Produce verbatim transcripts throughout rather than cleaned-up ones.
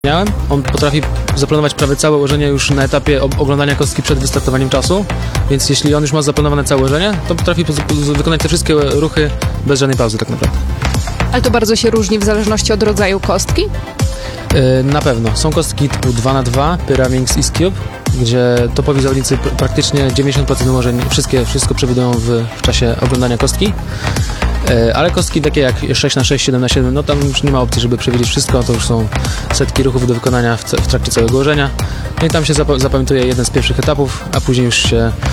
miałem. On potrafi zaplanować prawie całe ułożenie już na etapie oglądania kostki przed wystartowaniem czasu, więc jeśli on już ma zaplanowane całe ułożenie, to potrafi wykonać te wszystkie ruchy bez żadnej pauzy tak naprawdę. Ale to bardzo się różni w zależności od rodzaju kostki? Yy, na pewno. Są kostki typu dwa na dwa, Pyraminx i Cube, gdzie topowi zawodnicy pr- praktycznie dziewięćdziesiąt procent ułożeń, wszystkie, wszystko przewidują w, w czasie oglądania kostki. Ale kostki takie jak sześć na sześć, siedem na siedem, no tam już nie ma opcji, żeby przewidzieć wszystko, to już są setki ruchów do wykonania w, w trakcie całego ułożenia. No i tam się zap- zapamiętuje jeden z pierwszych etapów, a później już się e,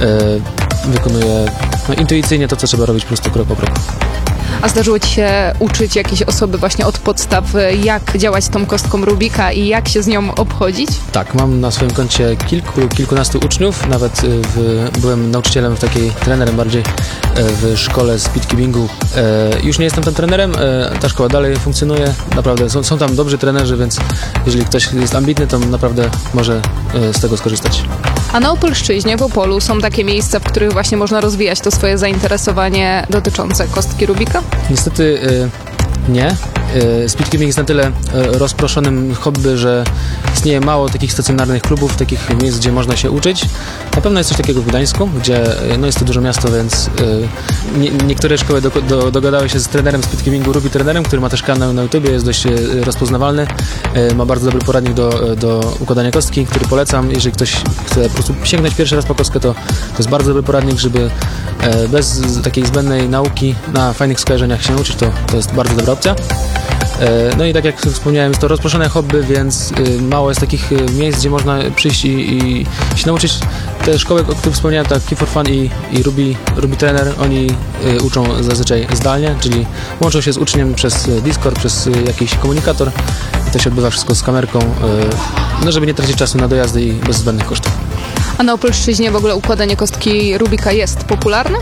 wykonuje no, intuicyjnie to, co trzeba robić po prostu krok po kroku. A zdarzyło Ci się uczyć jakiejś osoby właśnie od podstaw, jak działać tą kostką Rubika i jak się z nią obchodzić? Tak, mam na swoim koncie kilku, kilkunastu uczniów, nawet w, byłem nauczycielem w takiej, trenerem bardziej w szkole speedcubingu. Już nie jestem tam trenerem, ta szkoła dalej funkcjonuje, naprawdę są, są tam dobrzy trenerzy, więc jeżeli ktoś jest ambitny, to naprawdę może z tego skorzystać. A na Opolszczyźnie, w Opolu są takie miejsca, w których właśnie można rozwijać to swoje zainteresowanie dotyczące kostki Rubika? Niestety y, nie. Y, Speedcubing jest na tyle y, rozproszonym hobby, że istnieje mało takich stacjonarnych klubów, takich miejsc, gdzie można się uczyć. Na pewno jest coś takiego w Gdańsku, gdzie y, no jest to duże miasto, więc y, nie, niektóre szkoły do, do, dogadały się z trenerem speedcubingu, Ruby trenerem, który ma też kanał na YouTubie, jest dość y, rozpoznawalny. Y, ma bardzo dobry poradnik do, do układania kostki, który polecam. Jeżeli ktoś chce po prostu sięgnąć pierwszy raz po kostkę, to, to jest bardzo dobry poradnik, żeby y, bez takiej zbędnej nauki na fajnych skojarzeniach się nauczyć, to, to jest bardzo dobra opcja. No i tak jak wspomniałem, jest to rozproszone hobby, więc mało jest takich miejsc, gdzie można przyjść i, i się nauczyć. Te szkoły, o których wspomniałem, tak Keep for Fun i, i Ruby, Ruby Trainer, oni uczą zazwyczaj zdalnie, czyli łączą się z uczniem przez Discord, przez jakiś komunikator i to się odbywa wszystko z kamerką, no żeby nie tracić czasu na dojazdy i bez zbędnych kosztów. A na Opolszczyźnie w ogóle układanie kostki Rubika jest popularne?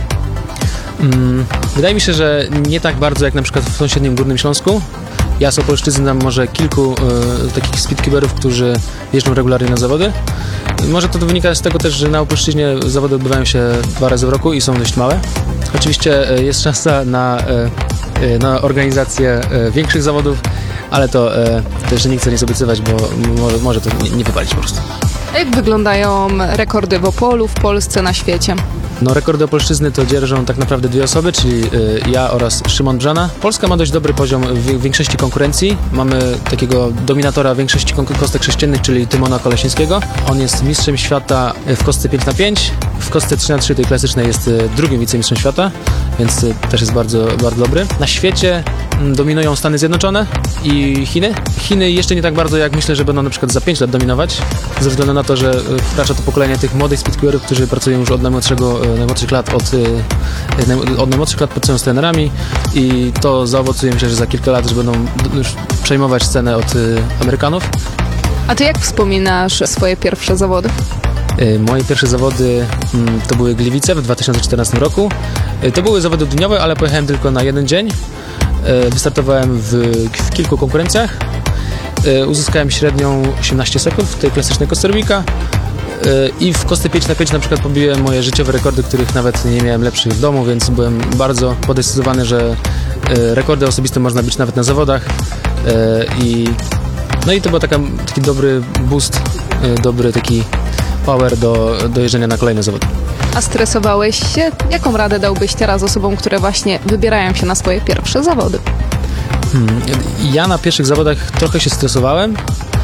Hmm, wydaje mi się, że nie tak bardzo jak na przykład w sąsiednim Górnym Śląsku. Ja z Opolszczyzny znam może kilku y, takich speedcuberów, którzy jeżdżą regularnie na zawody. Może to wynika z tego też, że na Opolszczyźnie zawody odbywają się dwa razy w roku i są dość małe. Oczywiście y, jest szansa na, y, y, na organizację y, większych zawodów, ale to y, też nie chcę nic obiecywać, bo może, może to nie, nie wypalić po prostu. A jak wyglądają rekordy w Opolu, w Polsce, na świecie? No, rekordy Opolszczyzny to dzierżą tak naprawdę dwie osoby, czyli y, ja oraz Szymon Brzana. Polska ma dość dobry poziom w większości konkurencji. Mamy takiego dominatora większości kostek sześciennych, czyli Tymona Kolesińskiego. On jest mistrzem świata w kostce pięć na pięć. W kostce trzy na trzy, tej klasycznej, jest y, drugim wicemistrzem świata, więc y, też jest bardzo, bardzo dobry. Na świecie y, dominują Stany Zjednoczone i Chiny. Chiny jeszcze nie tak bardzo, jak myślę, że będą na przykład za pięć lat dominować, ze względu na to, że y, wkracza to pokolenie tych młodych speedcuberów, którzy pracują już od najmłodszego y, najmłodszych lat, od, od najmłodszych lat pracują z trenerami i to zaowocuje, myślę, że za kilka lat, że będą już przejmować scenę od Amerykanów. A ty jak wspominasz swoje pierwsze zawody? Moje pierwsze zawody to były Gliwice w dwa tysiące czternastym roku. To były zawody dniowe, ale pojechałem tylko na jeden dzień. Wystartowałem w, w kilku konkurencjach. Uzyskałem średnią osiemnaście sekund w tej klasycznej kostce Rubika. I w kostce pięć na pięć na przykład pobiłem moje życiowe rekordy, których nawet nie miałem lepszych w domu, więc byłem bardzo podekscytowany, że rekordy osobiste można bić nawet na zawodach. I, no i to był taka, taki dobry boost, dobry taki power do, do jeżdżenia na kolejne zawody. A stresowałeś się? Jaką radę dałbyś teraz osobom, które właśnie wybierają się na swoje pierwsze zawody? Hmm, ja na pierwszych zawodach trochę się stresowałem,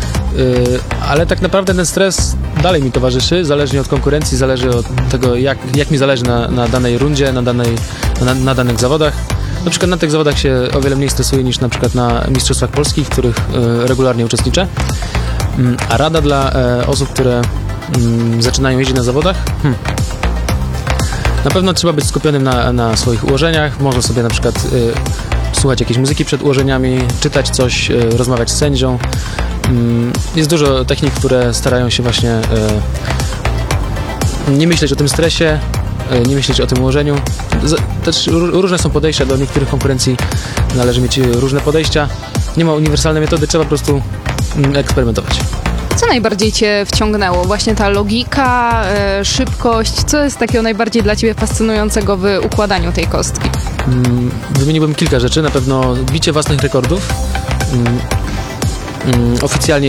Yy, ale tak naprawdę ten stres dalej mi towarzyszy, zależnie od konkurencji, zależy od tego, jak, jak mi zależy na, na danej rundzie, na, danej, na, na danych zawodach. Na przykład na tych zawodach się o wiele mniej stresuję niż na przykład na Mistrzostwach Polskich, w których yy, regularnie uczestniczę. Yy, a rada dla yy, osób, które yy, zaczynają jeździć na zawodach? Hmm. Na pewno trzeba być skupionym na, na swoich ułożeniach, można sobie na przykład yy, słuchać jakiejś muzyki przed ułożeniami, czytać coś, yy, rozmawiać z sędzią. Jest dużo technik, które starają się właśnie nie myśleć o tym stresie, nie myśleć o tym ułożeniu. Też różne są podejścia do niektórych konkurencji, należy mieć różne podejścia. Nie ma uniwersalnej metody, trzeba po prostu eksperymentować. Co najbardziej Cię wciągnęło? Właśnie ta logika, szybkość. Co jest takiego najbardziej dla Ciebie fascynującego w układaniu tej kostki? Wymieniłbym kilka rzeczy. Na pewno bicie własnych rekordów. mm, oficjalnie